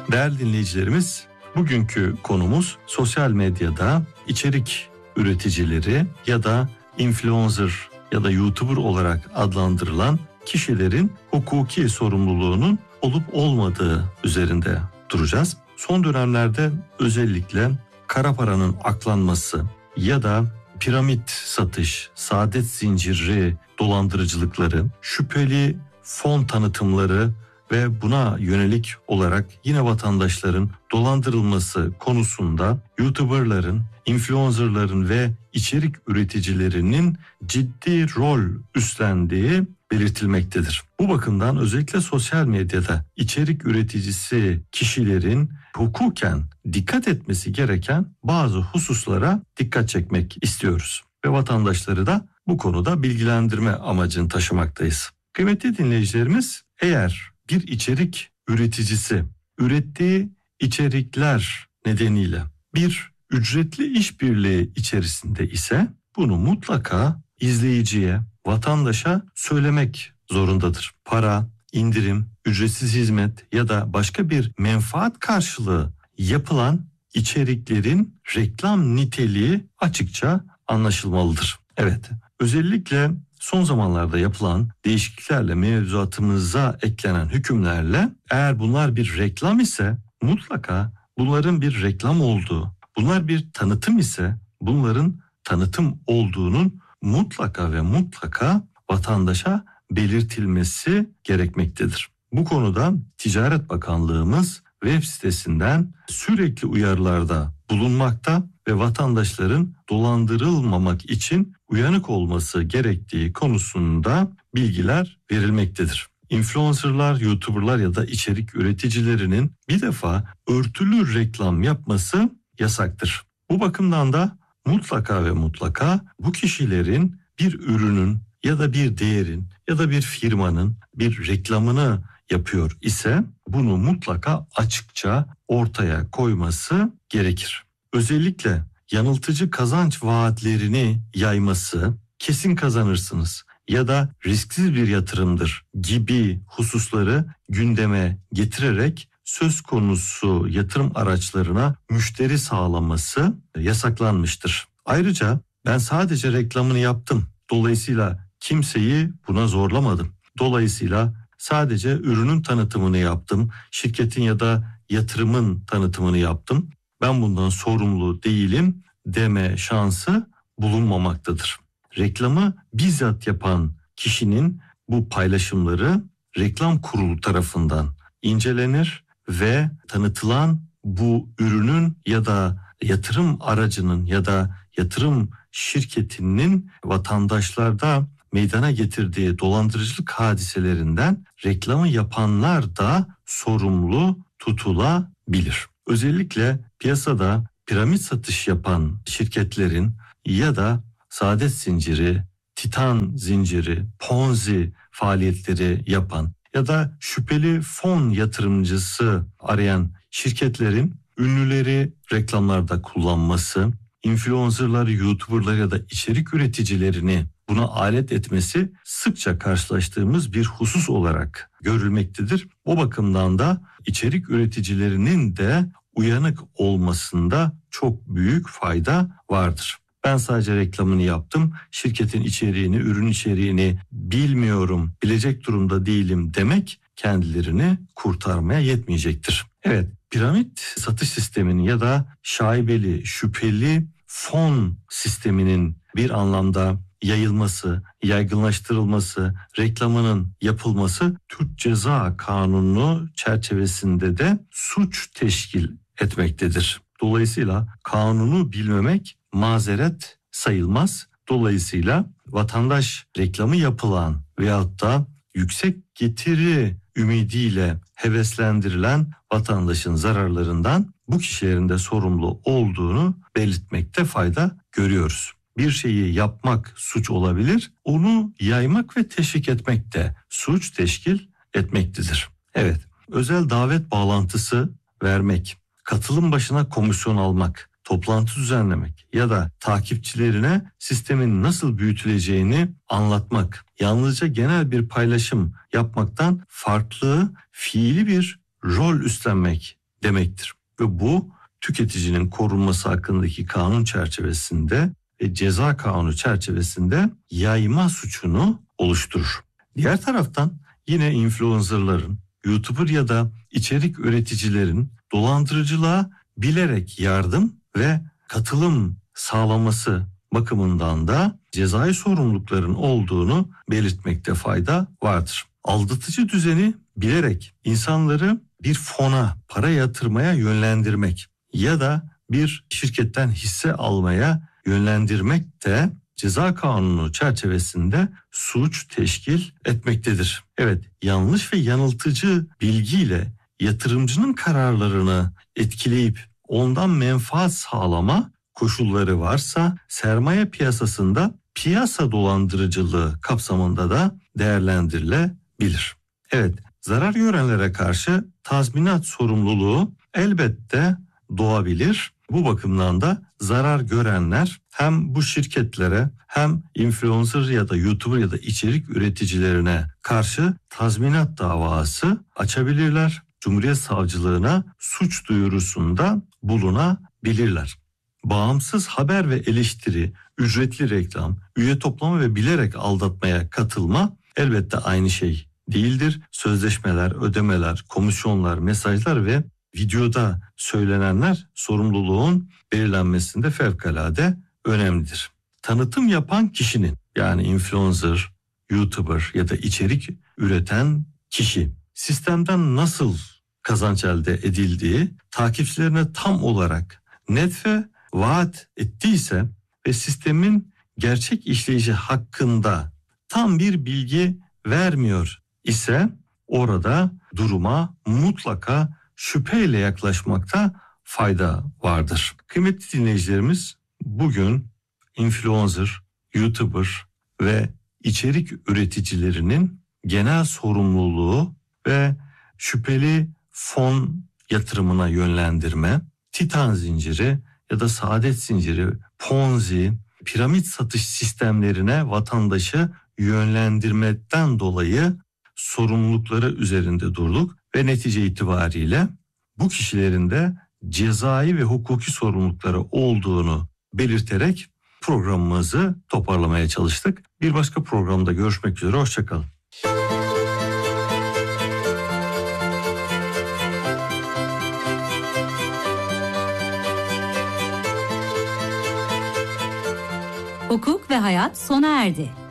Değerli dinleyicilerimiz, bugünkü konumuz sosyal medyada içerik üreticileri ya da influencer ya da YouTuber olarak adlandırılan kişilerin hukuki sorumluluğunun olup olmadığı üzerinde duracağız. Son dönemlerde özellikle kara paranın aklanması ya da piramit satış, saadet zinciri dolandırıcılıkları, şüpheli fon tanıtımları ve buna yönelik olarak yine vatandaşların dolandırılması konusunda YouTuber'ların, influencer'ların ve içerik üreticilerinin ciddi rol üstlendiği belirtilmektedir. Bu bakımdan özellikle sosyal medyada içerik üreticisi kişilerin hukuken dikkat etmesi gereken bazı hususlara dikkat çekmek istiyoruz. Ve vatandaşları da bu konuda bilgilendirme amacını taşımaktayız. Kıymetli dinleyicilerimiz, eğer bir içerik üreticisi ürettiği içerikler nedeniyle bir ücretli işbirliği içerisinde ise bunu mutlaka izleyiciye, vatandaşa söylemek zorundadır. Para, indirim, ücretsiz hizmet ya da başka bir menfaat karşılığı yapılan içeriklerin reklam niteliği açıkça anlaşılmalıdır. Evet, özellikle son zamanlarda yapılan değişikliklerle mevzuatımıza eklenen hükümlerle eğer bunlar bir reklam ise mutlaka bunların bir reklam olduğu, bunlar bir tanıtım ise bunların tanıtım olduğunun mutlaka ve mutlaka vatandaşa belirtilmesi gerekmektedir. Bu konuda Ticaret Bakanlığımız web sitesinden sürekli uyarılarda bulunmakta ve vatandaşların dolandırılmamak için uyanık olması gerektiği konusunda bilgiler verilmektedir. Influencerlar, YouTuber'lar ya da içerik üreticilerinin bir defa örtülü reklam yapması yasaktır. Bu bakımdan da mutlaka ve mutlaka bu kişilerin bir ürünün ya da bir değerin ya da bir firmanın bir reklamını yapıyor ise bunu mutlaka açıkça ortaya koyması gerekir. Özellikle yanıltıcı kazanç vaatlerini yayması, kesin kazanırsınız ya da risksiz bir yatırımdır gibi hususları gündeme getirerek söz konusu yatırım araçlarına müşteri sağlaması yasaklanmıştır. Ayrıca ben sadece reklamını yaptım, dolayısıyla kimseyi buna zorlamadım. Dolayısıyla sadece ürünün tanıtımını yaptım, şirketin ya da yatırımın tanıtımını yaptım. Ben bundan sorumlu değilim deme şansı bulunmamaktadır. Reklamı bizzat yapan kişinin bu paylaşımları reklam kurulu tarafından incelenir ve tanıtılan bu ürünün ya da yatırım aracının ya da yatırım şirketinin vatandaşlarda meydana getirdiği dolandırıcılık hadiselerinden reklamı yapanlar da sorumlu tutulabilir. Özellikle piyasada piramit satış yapan şirketlerin ya da saadet zinciri, titan zinciri, ponzi faaliyetleri yapan ya da şüpheli fon yatırımcısı arayan şirketlerin ünlüleri reklamlarda kullanması, influencerları, YouTuber'ları ya da içerik üreticilerini buna alet etmesi sıkça karşılaştığımız bir husus olarak görülmektedir. O bakımdan da içerik üreticilerinin de uyanık olmasında çok büyük fayda vardır. Ben sadece reklamını yaptım, şirketin içeriğini, ürün içeriğini bilmiyorum, bilecek durumda değilim demek kendilerini kurtarmaya yetmeyecektir. Evet, piramit satış sisteminin ya da şaibeli, şüpheli fon sisteminin bir anlamda yayılması, yaygınlaştırılması, reklamının yapılması Türk Ceza Kanunu çerçevesinde de suç teşkil etmektedir. Dolayısıyla kanunu bilmemek mazeret sayılmaz. Dolayısıyla vatandaş reklamı yapılan veyahut da yüksek getiri ümidiyle heveslendirilen vatandaşın zararlarından bu kişilerin de sorumlu olduğunu belirtmekte fayda görüyoruz. Bir şeyi yapmak suç olabilir, onu yaymak ve teşvik etmek de suç teşkil etmektedir. Evet, özel davet bağlantısı vermek, katılım başına komisyon almak, toplantı düzenlemek ya da takipçilerine sistemin nasıl büyütüleceğini anlatmak, yalnızca genel bir paylaşım yapmaktan farklı fiili bir rol üstlenmek demektir. Ve bu tüketicinin korunması hakkındaki kanun çerçevesinde ve ceza kanunu çerçevesinde yayma suçunu oluşturur. Diğer taraftan yine influencerların, YouTuber ya da içerik üreticilerin dolandırıcılığa bilerek yardım ve katılım sağlaması bakımından da cezai sorumlulukların olduğunu belirtmekte fayda vardır. Aldatıcı düzeni bilerek insanları bir fona, para yatırmaya yönlendirmek ya da bir şirketten hisse almaya yönlendirmek de ceza kanunu çerçevesinde suç teşkil etmektedir. Evet, yanlış ve yanıltıcı bilgiyle yatırımcının kararlarını etkileyip ondan menfaat sağlama koşulları varsa sermaye piyasasında piyasa dolandırıcılığı kapsamında da değerlendirilebilir. Evet, zarar görenlere karşı tazminat sorumluluğu elbette doğabilir. Bu bakımdan da zarar görenler hem bu şirketlere hem influencer ya da YouTuber ya da içerik üreticilerine karşı tazminat davası açabilirler. Cumhuriyet Savcılığına suç duyurusunda bulunabilirler. Bağımsız haber ve eleştiri, ücretli reklam, üye toplama ve bilerek aldatmaya katılma elbette aynı şey değildir. Sözleşmeler, ödemeler, komisyonlar, mesajlar ve videoda söylenenler sorumluluğun belirlenmesinde fevkalade önemlidir. Tanıtım yapan kişinin, yani influencer, YouTuber ya da içerik üreten kişi sistemden nasıl kazanç elde edildiği takipçilerine tam olarak net ve vaat ettiyse ve sistemin gerçek işleyişi hakkında tam bir bilgi vermiyor ise orada duruma mutlaka şüpheyle yaklaşmakta fayda vardır. Kıymetli dinleyicilerimiz, bugün influencer, YouTuber ve içerik üreticilerinin genel sorumluluğu ve şüpheli fon yatırımına yönlendirme, Titan zinciri ya da Saadet zinciri, Ponzi, piramit satış sistemlerine vatandaşı yönlendirmekten dolayı sorumlulukları üzerinde durduk ve netice itibariyle bu kişilerin de cezai ve hukuki sorumlulukları olduğunu belirterek programımızı toparlamaya çalıştık. Bir başka programda görüşmek üzere, hoşçakalın. Hukuk ve hayat sona erdi.